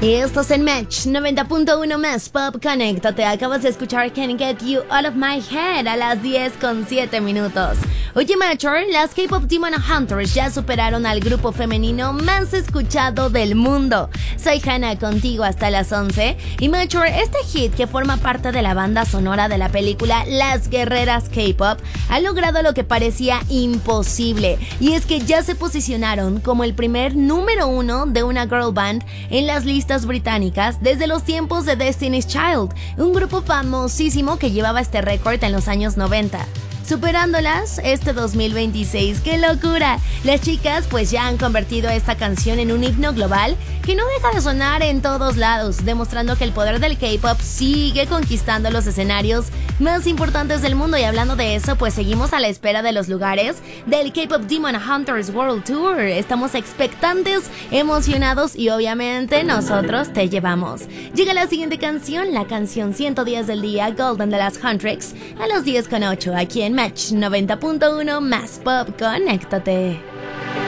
Y esto es en Match 90.1 más Pop. Conéctate. Acabas de escuchar Can't Get You Out of My Head a las 10:07. Oye, Mature, las K-Pop Demon Hunters ya superaron al grupo femenino más escuchado del mundo. Soy Hannah, contigo hasta las 11. Y Mature, este hit que forma parte de la banda sonora de la película Las Guerreras K-Pop ha logrado lo que parecía imposible. Y es que ya se posicionaron como el primer número 1 de una girl band en las listas británicas desde los tiempos de Destiny's Child, un grupo famosísimo que llevaba este récord en los años 90. Superándolas este 2026, ¡qué locura! Las chicas pues ya han convertido esta canción en un himno global que no deja de sonar en todos lados, demostrando que el poder del K-pop sigue conquistando los escenarios más importantes del mundo. Y hablando de eso, pues seguimos a la espera de los lugares del K-Pop Demon Hunters World Tour. Estamos expectantes, emocionados y obviamente nosotros te llevamos. Llega la siguiente canción, la canción 110 del día, Golden de las Huntrix, a las 10:08 aquí en Match 90.1 más Pop. Conéctate.